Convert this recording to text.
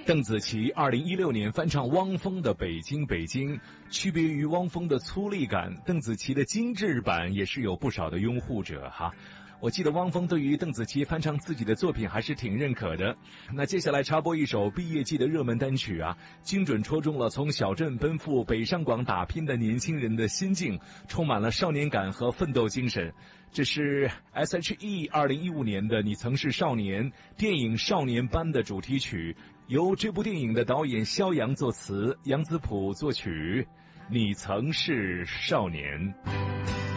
邓紫棋2016年翻唱汪峰的《北京北京》，区别于汪峰的粗粝感，邓紫棋的精致版也是有不少的拥护者哈。我记得汪峰对于邓紫棋翻唱自己的作品还是挺认可的。那接下来插播一首毕业季的热门单曲啊，精准戳中了从小镇奔赴北上广打拼的年轻人的心境，充满了少年感和奋斗精神。这是 S.H.E 2015年的《你曾是少年》电影《少年班》的主题曲，由这部电影的导演肖阳作词，杨子普作曲。你曾是少年。